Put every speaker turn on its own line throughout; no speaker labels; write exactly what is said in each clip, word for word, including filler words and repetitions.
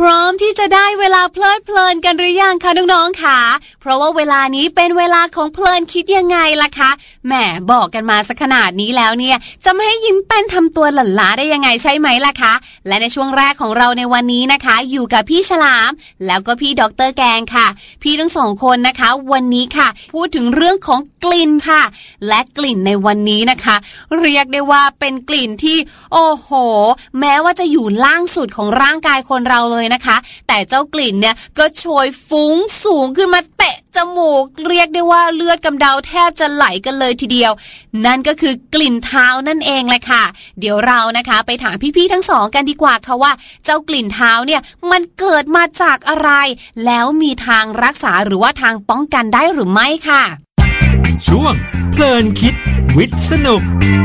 ร้อมที่จะได้เวลาเพลิดเพลินกันหรือยังคะน้องๆค่ะเพราะว่าเวลานี้เป็นเวลาของเพลินคิดยังไงล่ะคะแหมบอกกันมาสักขนาดนี้แล้วเนี่ยจะไม่ให้ยิ้มแป้นทำตัวหลั่นล้าได้ยังไงใช่ไหมล่ะคะและในช่วงแรกของเราในวันนี้นะคะอยู่กับพี่ฉลามแล้วก็พี่ดร.แกงค่ะพี่ทั้งสองคนนะคะวันนี้ค่ะพูดถึงเรื่องของกลิ่นค่ะและกลิ่นในวันนี้นะคะเรียกได้ว่าเป็นกลิ่นที่โอ้โหแม้ว่าจะอยู่ล่างสุดของร่างกายคนเราเลยนะคะแต่เจ้ากลิ่นเนี่ยก็โชยฟุ้งสูงขึ้นมาเตะจมูกเรียกได้ว่าเลือดกำเดาแทบจะไหลกันเลยทีเดียวนั่นก็คือกลิ่นเท้านั่นเองแหละค่ะเดี๋ยวเรานะคะไปถามพี่ๆทั้งสองกันดีกว่าค่ะว่าเจ้ากลิ่นเท้าเนี่ยมันเกิดมาจากอะไรแล้วมีทางรักษาหรือว่าทางป้องกันได้หรือไม่ค่ะ
ช่วงเพลินคิดวิทย์สนุก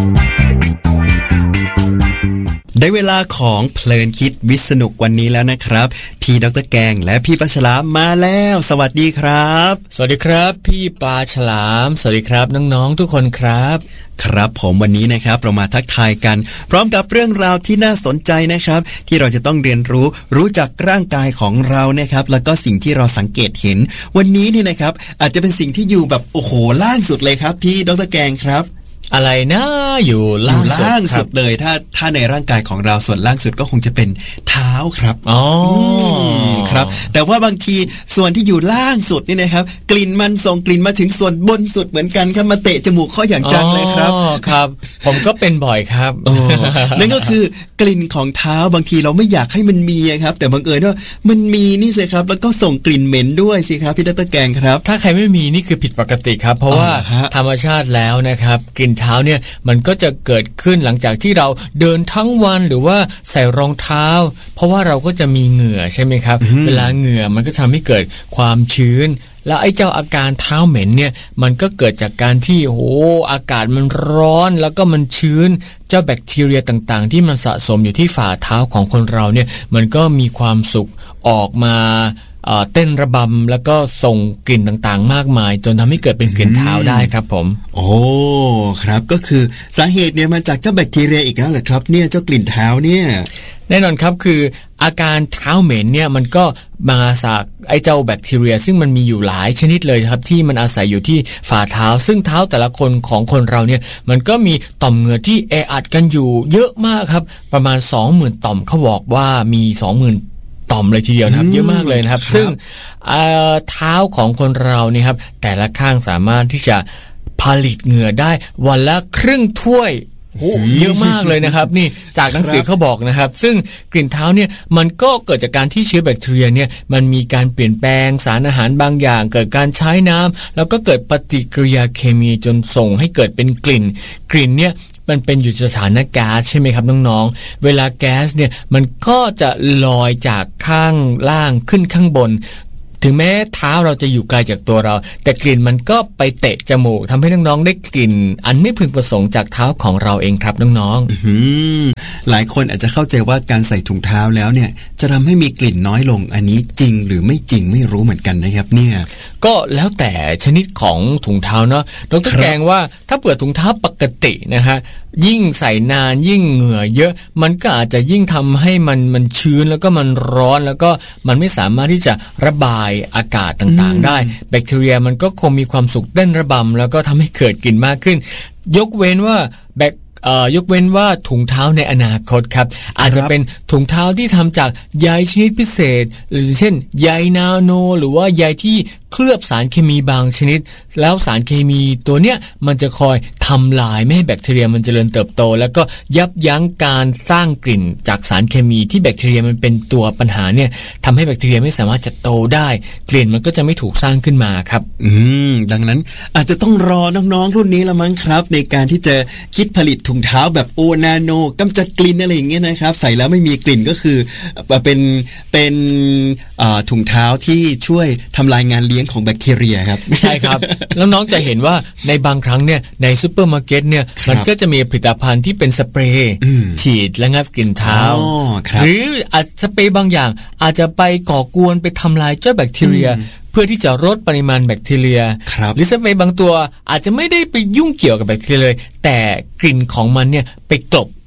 ได้เวลาของเพลินคิดวิทย์สนุกวันนี้แล้วนะครับพี่ดร.แกงและพี่ปลาฉลามมาแล้วสวัสดีครับ
สวัสดีครับพี่ปลาฉลามสวัสดีครับน้องๆทุกคนครับ
ครับผมวันนี้นะครับเรามาทักทายกันพร้อมกับเรื่องราวที่น่าสนใจนะครับที่เราจะต้องเรียนรู้รู้จักร่างกายของเรานะครับแล้วก็สิ่งที่เราสังเกตเห็นวันนี้นี่นะครับอาจจะเป็นสิ่งที่อยู่แบบโอ้โหล่างสุดเลยครับพี่ดร.แกงครับ
อะไรนะอยู่ล่างสุด
ล่างสุดเลยถ้าถ้าในร่างกายของเราส่วนล่างสุดก็คงจะเป็นเท้าครับ
อ๋อ
ครับแต่ว่าบางทีส่วนที่อยู่ล่างสุดนี่นะครับกลิ่นมันส่งกลิ่นมาถึงส่วนบนสุดเหมือนกันครับมาเตะจมูกข้ออย่างจังเลยครับ
อ๋อครับผมก็เป็นบ่อยครับ
นั่นก็คือกลิ่นของเท้าบางทีเราไม่อยากให้มันมีครับแต่บังเอิญว่ามันมีนี่สิครับแล้วก็ส่งกลิ่นเหม็นด้วยสิครับพี่ดร.แกงครับ
ถ้าใครไม่มีนี่คือผิดปกติครับเพราะว่าธรรมชาติแล้วนะครับกลิ่นเท้าเนี่ยมันก็จะเกิดขึ้นหลังจากที่เราเดินทั้งวันหรือว่าใส่รองเท้าเพราะว่าเราก็จะมีเหงื่อใช่ไหมครับเวลาเหงื่อมันก็ทำให้เกิดความชื้นแล้วไอ้เจ้าอาการเท้าเหม็นเนี่ยมันก็เกิดจากการที่โหอากาศมันร้อนแล้วก็มันชื้นเจ้าแบคทีเรียต่างๆที่มันสะสมอยู่ที่ฝ่าเท้าของคนเราเนี่ยมันก็มีความสุขออกมาเต้นระบำแล้วก็ส่งกลิ่นต่างๆมากมายจนทำให้เกิดเป็นกลิ่นเท้าได้ครับผม
โอ้ครับก็คือสาเหตุเนี่ยมาจากเจ้าแบคทีเรียอีกแล้วเหรอครับเนี่ยเจ้ากลิ่นเท้าเนี่ย
แน่นอนครับคืออาการเท้าเหม็นเนี่ยมันก็มาจากไอ้เจ้าแบคทีเรียซึ่งมันมีอยู่หลายชนิดเลยครับที่มันอาศัยอยู่ที่ฝ่าเท้าซึ่งเท้าแต่ละคนของคนเราเนี่ยมันก็มีต่อมเหงื่อที่แออัดกันอยู่เยอะมากครับประมาณ สองหมื่น ต่อมเขาบอกว่ามี สองหมื่นต่อมเลยทีเดียวนะครับเยอะมากเลยนะครับซึ่งเท้าของคนเราเนี่ยครับแต่ละข้างสามารถที่จะผลิตเหงื่อได้วันละครึ่งถ้วยโอ้เยอะมากเลยนะครับนี่จากหนังสือเขาบอกนะครับซึ่งกลิ่นเท้าเนี่ยมันก็เกิดจากการที่เชื้อแบคทีเรียเนี่ยมันมีการเปลี่ยนแปลงสารอาหารบางอย่างเกิดการใช้น้ำแล้วก็เกิดปฏิกิริยาเคมีจนส่งให้เกิดเป็นกลิ่นกลิ่นเนี่ยมันเป็นอยู่สถานะก๊าซใช่ไหมครับน้องๆเวลาแก๊สเนี่ยมันก็จะลอยจากข้างล่างขึ้นข้างบนถึงแม้เท้าเราจะอยู่ไกลจากตัวเราแต่กลิ่นมันก็ไปเตะจมูกทำให้น้องๆได้กลิ่นอันไม่พึงประสงค์จากเท้าของเราเองครับน้อง
ๆหลายคนอาจจะเข้าใจว่าการใส่ถุงเท้าแล้วเนี่ยจะทำให้มีกลิ่นน้อยลงอันนี้จริงหรือไม่จริงไม่รู้เหมือนกันนะครับเนี่ย
ก็แล้วแต่ชนิดของถุงเท้าเนาะดร.แกงว่าถ้าเปิดถุงเท้าปกตินะฮะยิ่งใส่นานยิ่งเหงื่อเยอะมันก็อาจจะยิ่งทำให้มันมันชื้นแล้วก็มันร้อนแล้วก็มันไม่สามารถที่จะระบายอากาศต่างๆได้แบคทีเรียมันก็คงมีความสุขเต้นระบำแล้วก็ทำให้เกิดกลิ่นมากขึ้นยกเว้นว่าแบคยกเว้นว่าถุงเท้าในอนาคตครับอาจจะเป็นถุงเท้าที่ทำจากใยชนิดพิเศษหรือเช่นใยนาโนหรือว่าใยที่เคลือบสารเคมีบางชนิดแล้วสารเคมีตัวเนี้ยมันจะคอยทำลายไม่ให้แบคทีเรียมันเจริญเติบโตแล้วก็ยับยั้งการสร้างกลิ่นจากสารเคมีที่แบคทีเรียมันเป็นตัวปัญหาเนี่ยทำให้แบคทีเรียไม่สามารถจะโตได้กลิ่นมันก็จะไม่ถูกสร้างขึ้นมาครับ
อืมดังนั้นอาจจะต้องรอน้องๆรุ่นนี้ละมั้งครับในการที่จะคิดผลิตถุงเท้าแบบโอนาโนกำจัดกลิ่นอะไรอย่างเงี้ยนะครับใส่แล้วไม่มีกลิ่นก็คือเป็นเป็นถุงเท้าที่ช่วยทำลายงานเลี้ยงของแบคทีเรียครับ
ใช่ครับแล้วน้องจะเห็นว่าในบางครั้งเนี่ยในซุปเปอร์มาร์เก็ตเนี่ยมันก็จะมีผลิตภัณฑ์ที่เป็นสเปรย์ฉีดระงับกลิ่นเท้าหรืออาจสเปรย์บางอย่างอาจจะไปก่อกวนไปทำลายเจ้าแบคทีเรียเพื่อที่จะลดปริมาณแบคทีเรียหรือสเปรย์บางตัวอาจจะไม่ได้ไปยุ่งเกี่ยวกับแบคทีเรียเลยแต่กลิ่นของมันเนี่ยไปกลบ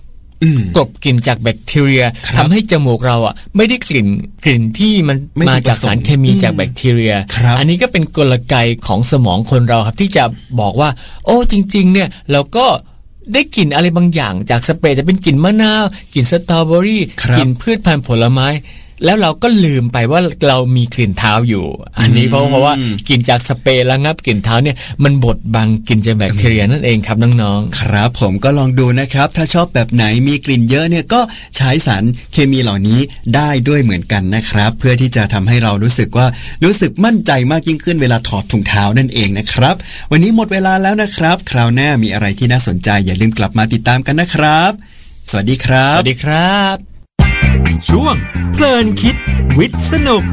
กลบกลิ่นจากแบคทีเรียทำให้จมูกเราอ่ะไม่ได้กลิ่นกลิ่นที่มันมาจากสารเคมีจากแบคทีเรียอันนี้ก็เป็นกลไกของสมองคนเราครับที่จะบอกว่าโอ้จริงๆเนี่ยเราก็ได้กลิ่นอะไรบางอย่างจากสเปรย์จะเป็นกลิ่นมะนาวกลิ่นสตรอเบอรี่กลิ่นพืชพันธุ์ผลไม้แล้วเราก็ลืมไปว่าเรามีกลิ่นเท้าอยู่อันนี้เพราะเพราะว่ากลิ่นจากสเปรย์ระงับกลิ่นเท้าเนี่ยมันบดบังกลิ่นจากแบคทีเรียนั่นเองครับน้องๆ
ครับผมก็ลองดูนะครับถ้าชอบแบบไหนมีกลิ่นเยอะเนี่ยก็ใช้สารเคมีเหล่านี้ได้ด้วยเหมือนกันนะครับเพื่อที่จะทำให้เรารู้สึกว่ารู้สึกมั่นใจมากยิ่งขึ้นเวลาถอดถุงเท้านั่นเองนะครับวันนี้หมดเวลาแล้วนะครับคราวหน้ามีอะไรที่น่าสนใจอย่าลืมกลับมาติดตามกันนะครับสวัสดีครับ
สวัสดีครับ
ช่วงเพลินคิดวิทย์สนุก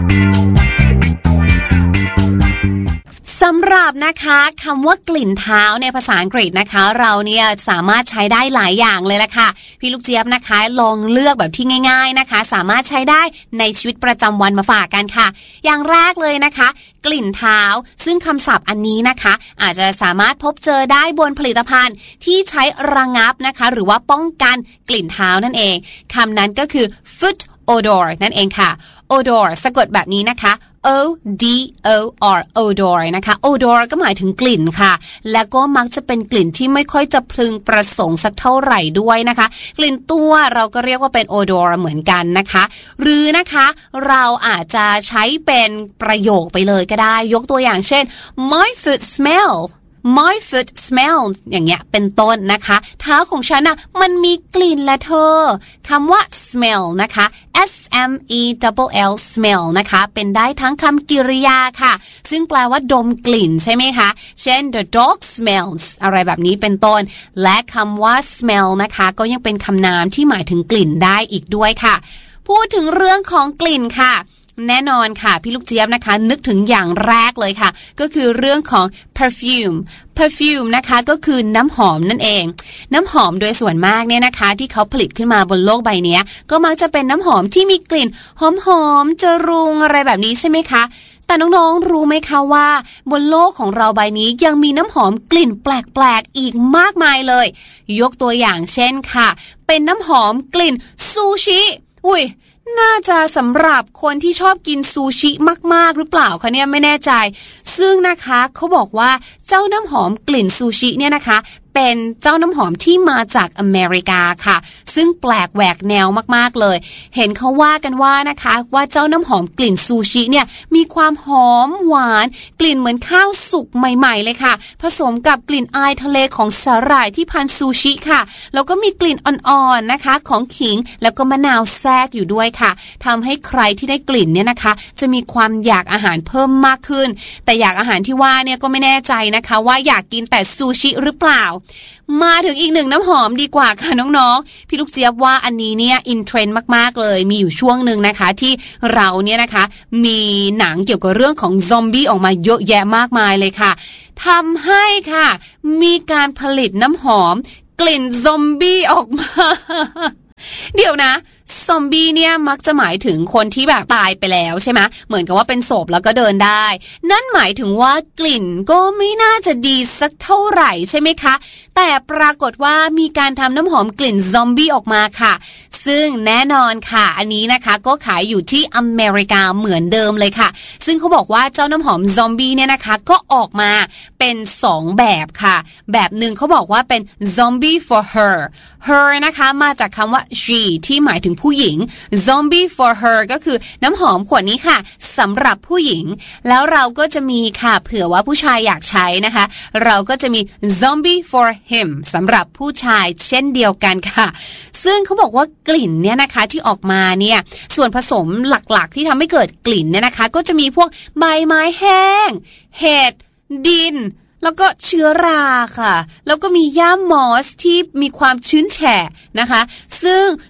สำหรับนะคะคำว่ากลิ่นเท้าในภาษาอังกฤษนะคะเราเนี่ยสามารถใช้ได้หลายอย่างเลยละค่ะพี่ลูกเจี๊ยบนะคะลองเลือกแบบที่ง่ายๆนะคะสามารถใช้ได้ในชีวิตประจำวันมาฝากกันค่ะอย่างแรกเลยนะคะกลิ่นเท้าซึ่งคำศัพท์อันนี้นะคะอาจจะสามารถพบเจอได้บนผลิตภัณฑ์ที่ใช้ระงับนะคะหรือว่าป้องกันกลิ่นเท้านั่นเองคำนั้นก็คือ foot odor นั่นเองค่ะ odor สะกดแบบนี้นะคะ O D O R odor นะคะ odor ก็หมายถึงกลิ่นค่ะและก็มักจะเป็นกลิ่นที่ไม่ค่อยจะพึงประสงค์สักเท่าไหร่ด้วยนะคะกลิ่นตัวเราก็เรียกว่าเป็น odor เหมือนกันนะคะหรือนะคะเราอาจจะใช้เป็นประโยคไปเลยก็ได้ยกตัวอย่างเช่น my foot smell My foot smells อย่างเงี้ยเป็นต้นนะคะเท้าของฉันน่ะมันมีกลิ่นและเธอคำว่า smell นะคะ S M E L L smell นะคะเป็นได้ทั้งคำกริยาค่ะซึ่งแปลว่าดมกลิ่นใช่ไหมคะเช่น the dog smells อะไรแบบนี้เป็นต้นและคำว่า smell นะคะก็ยังเป็นคำนามที่หมายถึงกลิ่นได้อีกด้วยค่ะพูดถึงเรื่องของกลิ่นค่ะแน่นอนค่ะพี่ลูกเจี๊ยบนะคะนึกถึงอย่างแรกเลยค่ะก็คือเรื่องของ perfume perfume นะคะก็คือน้ำหอมนั่นเองน้ำหอมโดยส่วนมากเนี่ยนะคะที่เขาผลิตขึ้นมาบนโลกใบนี้ก็มักจะเป็นน้ำหอมที่มีกลิ่นหอมๆจรุงอะไรแบบนี้ใช่ไหมคะแต่น้องๆรู้ไหมคะว่าบนโลกของเราใบนี้ยังมีน้ำหอมกลิ่นแปลกๆอีกมากมายเลยยกตัวอย่างเช่นค่ะเป็นน้ำหอมกลิ่นซูชิอุ้ยน่าจะสำหรับคนที่ชอบกินซูชิมากๆหรือเปล่าคะเนี่ยไม่แน่ใจซึ่งนะคะเขาบอกว่าเจ้าน้ำหอมกลิ่นซูชิเนี่ยนะคะเป็นเจ้าน้ำหอมที่มาจากอเมริกาค่ะซึ่งแปลกแหวกแนวมากๆเลยเห็นเขาว่ากันว่านะคะว่าเจ้าน้ำหอมกลิ่นซูชิเนี่ยมีความหอมหวานกลิ่นเหมือนข้าวสุกใหม่ๆเลยค่ะผสมกับกลิ่นอายทะเลของสาหร่ายที่พันซูชิค่ะแล้วก็มีกลิ่นอ่อนๆนะคะของขิงแล้วก็มะนาวแทรกอยู่ด้วยค่ะทำให้ใครที่ได้กลิ่นเนี่ยนะคะจะมีความอยากอาหารเพิ่มมากขึ้นแต่อยากอาหารที่ว่าเนี่ยก็ไม่แน่ใจนะคะว่าอยากกินแต่ซูชิหรือเปล่ามาถึงอีกหนึ่งน้ำหอมดีกว่าค่ะน้องๆพี่ลูกเจี๊ยบว่าอันนี้เนี่ยอินเทรนด์มากๆเลยมีอยู่ช่วงหนึ่งนะคะที่เราเนี่ยนะคะมีหนังเกี่ยวกับเรื่องของซอมบี้ออกมาเยอะแยะมากมายเลยค่ะทำให้ค่ะมีการผลิตน้ำหอมกลิ่นซอมบี้ออกมาเดี๋ยวนะซอมบี้เนี่ยมักจะหมายถึงคนที่แบบตายไปแล้วใช่ไหมเหมือนกับว่าเป็นศพแล้วก็เดินได้นั่นหมายถึงว่ากลิ่นก็ไม่น่าจะดีสักเท่าไหร่ใช่ไหมคะแต่ปรากฏว่ามีการทำน้ำหอมกลิ่นซอมบี้ออกมาค่ะซึ่งแน่นอนค่ะอันนี้นะคะก็ขายอยู่ที่อเมริกาเหมือนเดิมเลยค่ะซึ่งเขาบอกว่าเจ้าน้ำหอมซอมบี้เนี่ยนะคะก็ออกมาเป็นสองแบบค่ะแบบหนึ่งเขาบอกว่าเป็น zombie for her her นะคะมาจากคำว่า she ที่หมายถึงผู้หญิง zombie for her ก็คือน้ำหอมขวดนี้ค่ะสำหรับผู้หญิงแล้วเราก็จะมีค่ะเผื่อว่าผู้ชายอยากใช้นะคะเราก็จะมี zombie for him สำหรับผู้ชายเช่นเดียวกันค่ะซึ่งเขาบอกว่ากลิ่นเนี่ยนะคะที่ออกมาเนี่ยส่วนผสมหลักๆที่ทำให้เกิดกลิ่นเนี่ยนะคะก็จะมีพวกใบไม้แห้งเห็ดดินแล้วก็เชื้อราค่ะแล้วก็มีหญ้ามอสที่มีความชื้นแฉะนะคะซึ่ง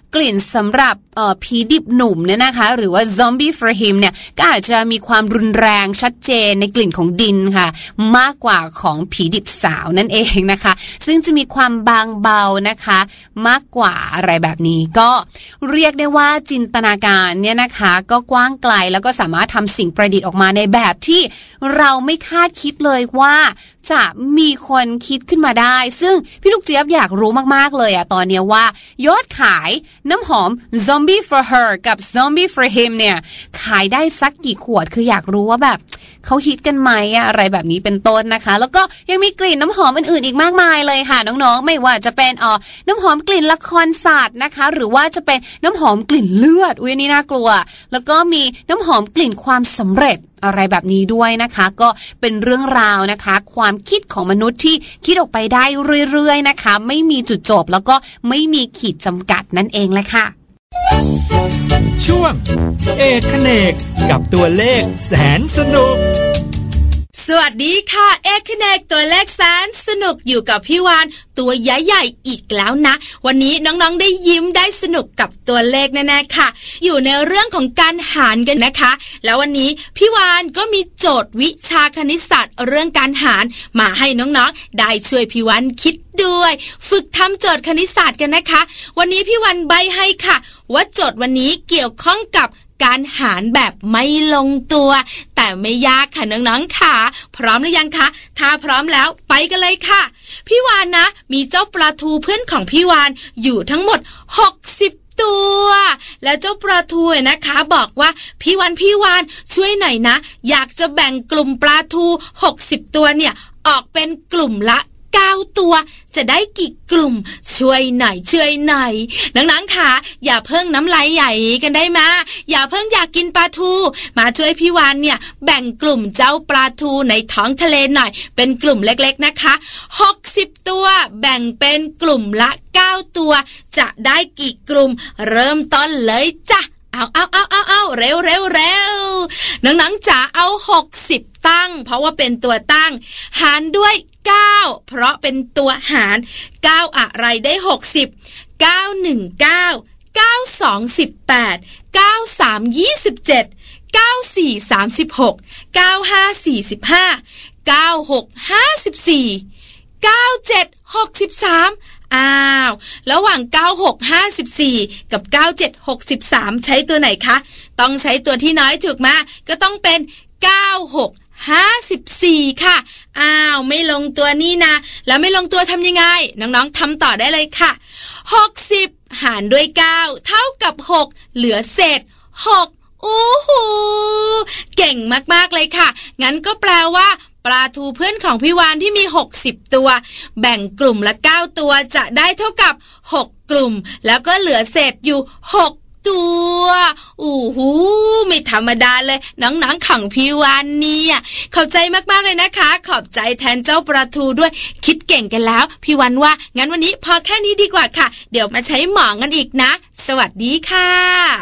กลิ่นสำหรับเอ่อผีดิบหนุ่มเนี่ยนะคะหรือว่า zombie for him เนี่ยก็อาจจะมีความรุนแรงชัดเจนในกลิ่นของดินค่ะมากกว่าของผีดิบสาวนั่นเองนะคะซึ่งจะมีความบางเบานะคะมากกว่าอะไรแบบนี้ก็เรียกได้ว่าจินตนาการเนี่ยนะคะก็กว้างไกลแล้วก็สามารถทำสิ่งประดิษฐ์ออกมาในแบบที่เราไม่คาดคิดเลยว่าจะมีคนคิดขึ้นมาได้ซึ่งพี่ลูกเจี๊ยบอยากรู้มากๆเลยอะตอนนี้ว่ายอดขายน้ำหอม Zombie for her กับ Zombie for him เนี่ยขายได้สักกี่ขวดคืออยากรู้ว่าแบบเขาฮิตกันไหมอะไรแบบนี้เป็นต้นนะคะแล้วก็ยังมีกลิ่นน้ำหอมอื่นๆอีกมากมายเลยค่ะน้องๆไม่ว่าจะเป็นเอ่อน้ำหอมกลิ่นละครศาสตร์นะคะหรือว่าจะเป็นน้ำหอมกลิ่นเลือดอุ๊ยอันนี้น่ากลัวแล้วก็มีน้ำหอมกลิ่นความสำเร็จอะไรแบบนี้ด้วยนะคะก็เป็นเรื่องราวนะคะความคิดของมนุษย์ที่คิดออกไปได้เรื่อยๆนะคะไม่มีจุดจบแล้วก็ไม่มีขีดจำกัดนั่นเองแหละค่ะ
ช่วงเอกเขนกกับตัวเลขแสนสนุก
สวัสดีค่ะเอกเขนกตัวเลขแสนสนุกอยู่กับพี่วานตัวใหญ่ๆอีกแล้วนะวันนี้น้องๆได้ยิ้มได้สนุกกับตัวเลขแน่ๆค่ะอยู่ในเรื่องของการหารกันนะคะแล้ววันนี้พี่วานก็มีโจทย์วิชาคณิตศาสตร์เรื่องการหารมาให้น้องๆได้ช่วยพี่วานคิดด้วยฝึกทำโจทย์คณิตศาสตร์กันนะคะวันนี้พี่วานใบให้ค่ะว่าโจทย์วันนี้เกี่ยวข้องกับการหารแบบไม่ลงตัวแต่ไม่ยากค่ะน้องๆค่ะพร้อมหรือยังคะถ้าพร้อมแล้วไปกันเลยค่ะพี่วานนะมีเจ้าปลาทูเพื่อนของพี่วานอยู่ทั้งหมดหกสิบตัวแล้วเจ้าปลาทูนะคะบอกว่าพี่วานพี่วานช่วยหน่อยนะอยากจะแบ่งกลุ่มปลาทูหกสิบตัวเนี่ยออกเป็นกลุ่มละเก้าตัวจะได้กี่กลุ่มช่วยหน่อยช่วยหน่อยน้องๆค่ะอย่าเพิ่งน้ำลายใหญ่กันได้มาอย่าเพิ่งอยากกินปลาทูมาช่วยพี่วานเนี่ยแบ่งกลุ่มเจ้าปลาทูในท้องทะเลหน่อยเป็นกลุ่มเล็กๆนะคะหกสิบตัวแบ่งเป็นกลุ่มละเก้าตัวจะได้กี่กลุ่มเริ่มต้นเลยจ้ะเอาเอาเอาเอาเอาเร็วเร็วเร็วน้องๆจ๋าเอาหกสิบตั้งเพราะว่าเป็นตัวตั้งหารด้วยเก้าเพราะเป็นตัวหารเก้าอะไรได้หกสิบ เก้า หนึ่ง เก้า เก้า สอง สิบแปด เก้า สาม ยี่สิบเจ็ด เก้า สี่ สามสิบหก เก้า ห้า สี่สิบห้า เก้า หก ห้าสิบสี่ เก้า เจ็ด หกสิบสามอ้าวระหว่างเก้า หก ห้าสิบสี่กับเก้า เจ็ด หกสิบสามใช้ตัวไหนคะต้องใช้ตัวที่น้อยถูกมั้ยก็ต้องเป็นเก้า หก ห้าสิบสี่ค่ะอ้าวไม่ลงตัวนี่นะแล้วไม่ลงตัวทำยังไงน้องๆทำต่อได้เลยค่ะหกสิบหารด้วยเก้าเท่ากับหกเหลือเศษหกอู้หูเก่งมากๆเลยค่ะงั้นก็แปลว่าปลาทูเพื่อนของพี่วานที่มีหกสิบตัวแบ่งกลุ่มละเก้าตัวจะได้เท่ากับหกกลุ่มแล้วก็เหลือเศษอยู่หกตัวอู้หูไม่ธรรมดาเลยน้องๆของพี่วานเนี่ยขอบใจมากๆเลยนะคะขอบใจแทนเจ้าปลาทูด้วยคิดเก่งกันแล้วพี่วานว่างั้นวันนี้พอแค่นี้ดีกว่าค่ะเดี๋ยวมาใช้หมองกันอีกนะสวัสดีค่ะ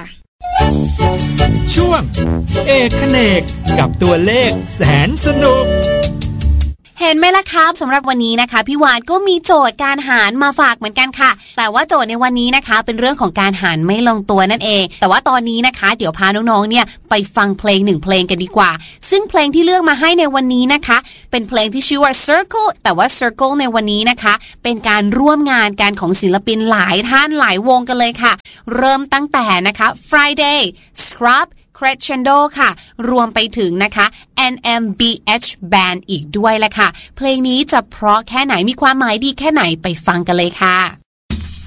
ช่วงเอกเขนกกับตัวเลขแสนสนุก
เห็นไหมล่ะครับสำหรับวันนี้นะคะพี่วานก็มีโจทย์การหารมาฝากเหมือนกันค่ะแต่ว่าโจทย์ในวันนี้นะคะเป็นเรื่องของการหารไม่ลงตัวนั่นเองแต่ว่าตอนนี้นะคะเดี๋ยวพาน้องๆเนี่ยไปฟังเพลงหนึ่งเพลงกันดีกว่าซึ่งเพลงที่เลือกมาให้ในวันนี้นะคะเป็นเพลงที่ชื่อว่า Circle แต่ว่า Circle ในวันนี้นะคะเป็นการร่วมงานกันของศิลปินหลายท่านหลายวงกันเลยค่ะเริ่มตั้งแต่นะคะ Friday Scrub Crescendo ค่ะรวมไปถึงนะคะ เอ็น เอ็ม บี เอช Band อีกด้วยแหละค่ะเพลงนี้จะเพราะแค่ไหนมีความหมายดีแค่ไหนไปฟังกันเลยค่ะ